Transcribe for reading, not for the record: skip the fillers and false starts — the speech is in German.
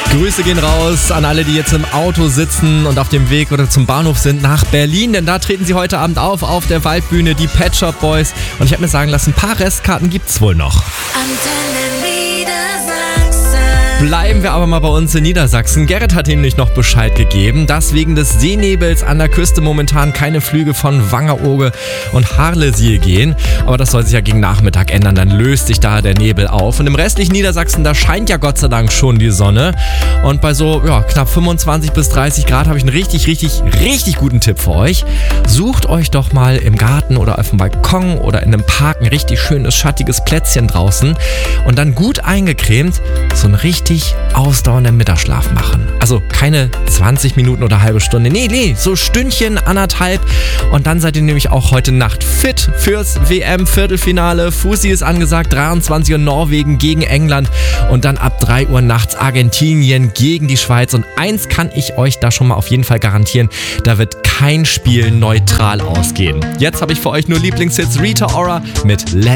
Grüße gehen raus an alle, die jetzt im Auto sitzen und auf dem Weg oder zum Bahnhof sind nach Berlin, denn da treten sie heute Abend auf der Waldbühne, die Pet Shop Boys. Und ich habe mir sagen lassen, ein paar Restkarten gibt's wohl noch. Bleiben wir aber mal bei uns in Niedersachsen. Gerrit hat nämlich noch Bescheid gegeben, dass wegen des Seenebels an der Küste momentan keine Flüge von Wangerooge und Harlesiel gehen. Aber das soll sich ja gegen Nachmittag ändern, dann löst sich da der Nebel auf. Und im restlichen Niedersachsen, da scheint ja Gott sei Dank schon die Sonne. Und bei so knapp 25 bis 30 Grad habe ich einen richtig guten Tipp für euch. Sucht euch doch mal im Garten oder auf dem Balkon oder in einem Park ein richtig schönes, schattiges Plätzchen draußen und dann gut eingecremt so ein richtig ausdauernden Mittagsschlaf machen. Also keine 20 Minuten oder halbe Stunde. Nee, so Stündchen, anderthalb. Und dann seid ihr nämlich auch heute Nacht fit fürs WM-Viertelfinale. Fussi ist angesagt, 23 Uhr Norwegen gegen England und dann ab 3 Uhr nachts Argentinien gegen die Schweiz. Und eins kann ich euch da schon mal auf jeden Fall garantieren, da wird kein Spiel neutral ausgehen. Jetzt habe ich für euch nur Lieblingshits Rita Ora mit Let